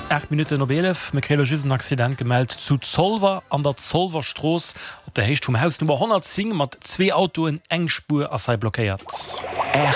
8 Minuten op 11 Michaelsen Accident gemeldt zu Zolver an der Zolverstroß op der Hecht vom Haus Nummer 110 mat 2 Auto in Engspur as sei blockiert.